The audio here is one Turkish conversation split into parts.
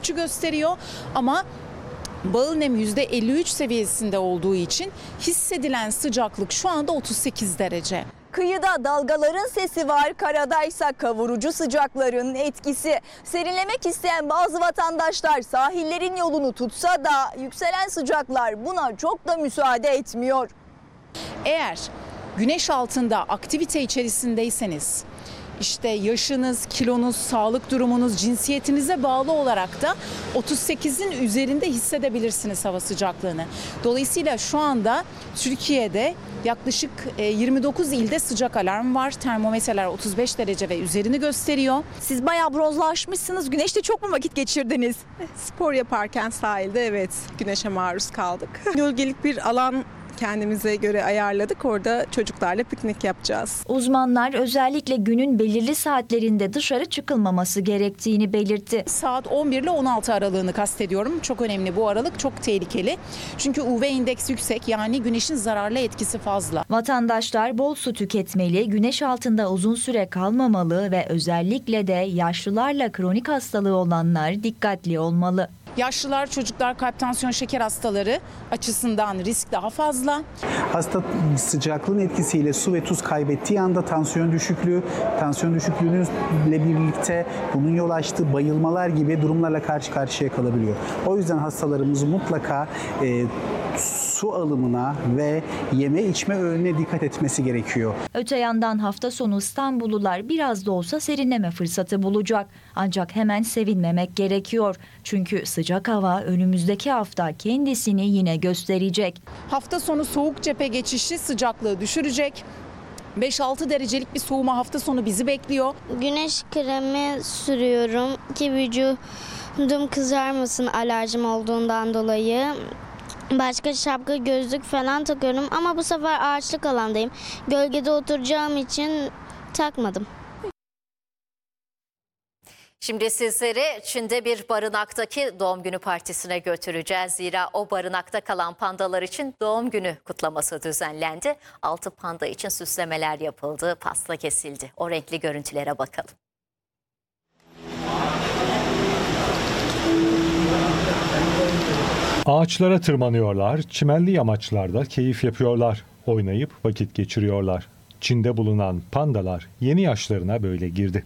artışı gösteriyor ama bağıl nem %53 seviyesinde olduğu için hissedilen sıcaklık şu anda 38 derece. Kıyıda dalgaların sesi var, karadaysa kavurucu sıcakların etkisi. Serinlemek isteyen bazı vatandaşlar sahillerin yolunu tutsa da yükselen sıcaklar buna çok da müsaade etmiyor. Eğer güneş altında aktivite içerisindeyseniz, İşte yaşınız, kilonuz, sağlık durumunuz, cinsiyetinize bağlı olarak da 38'in üzerinde hissedebilirsiniz hava sıcaklığını. Dolayısıyla şu anda Türkiye'de yaklaşık 29 ilde sıcak alarm var. Termometreler 35 derece ve üzerini gösteriyor. Siz bayağı bronzlaşmışsınız. Güneşte çok mu vakit geçirdiniz? Spor yaparken sahilde evet güneşe maruz kaldık. Gölgelik bir alan kendimize göre ayarladık. Orada çocuklarla piknik yapacağız. Uzmanlar özellikle günün belirli saatlerinde dışarı çıkılmaması gerektiğini belirtti. Saat 11 ile 16 aralığını kastediyorum. Çok önemli bu aralık, çok tehlikeli. Çünkü UV indeks yüksek, yani güneşin zararlı etkisi fazla. Vatandaşlar bol su tüketmeli, güneş altında uzun süre kalmamalı ve özellikle de yaşlılarla kronik hastalığı olanlar dikkatli olmalı. Yaşlılar, çocuklar, kalp, tansiyon, şeker hastaları açısından risk daha fazla. Hasta sıcaklığın etkisiyle su ve tuz kaybettiği anda tansiyon düşüklüğüyle birlikte bunun yol açtığı bayılmalar gibi durumlarla karşı karşıya kalabiliyor. O yüzden hastalarımız mutlaka su alımına ve yeme içme öğününe dikkat etmesi gerekiyor. Öte yandan hafta sonu İstanbullular biraz da olsa serinleme fırsatı bulacak. Ancak hemen sevinmemek gerekiyor. Çünkü sıcak hava önümüzdeki hafta kendisini yine gösterecek. Hafta sonu soğuk cephe geçişi sıcaklığı düşürecek. 5-6 derecelik bir soğuma hafta sonu bizi bekliyor. Güneş kremi sürüyorum ki vücudum kızarmasın alerjim olduğundan dolayı. Başka şapka, gözlük falan takıyorum ama bu sefer ağaçlık alandayım. Gölgede oturacağım için takmadım. Şimdi sizleri Çin'de bir barınaktaki doğum günü partisine götüreceğiz. Zira o barınakta kalan pandalar için doğum günü kutlaması düzenlendi. 6 panda için süslemeler yapıldı, pasta kesildi. O renkli görüntülere bakalım. Ağaçlara tırmanıyorlar, çimenli yamaçlarda keyif yapıyorlar, oynayıp vakit geçiriyorlar. Çin'de bulunan pandalar yeni yaşlarına böyle girdi.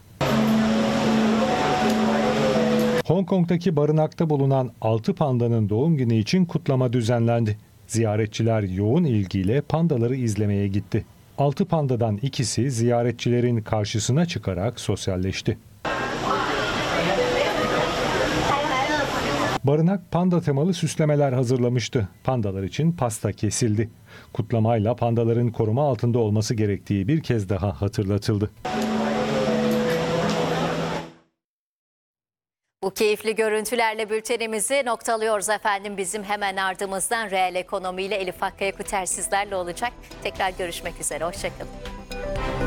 Hong Kong'daki barınakta bulunan 6 pandanın doğum günü için kutlama düzenlendi. Ziyaretçiler yoğun ilgiyle pandaları izlemeye gitti. 6 pandadan ikisi ziyaretçilerin karşısına çıkarak sosyalleşti. Barınak panda temalı süslemeler hazırlamıştı. Pandalar için pasta kesildi. Kutlamayla pandaların koruma altında olması gerektiği bir kez daha hatırlatıldı. Bu keyifli görüntülerle bültenimizi noktalıyoruz efendim. Bizim hemen ardımızdan reel ekonomiyle Elif Hakkaya Kuter sizlerle olacak. Tekrar görüşmek üzere. Hoşçakalın.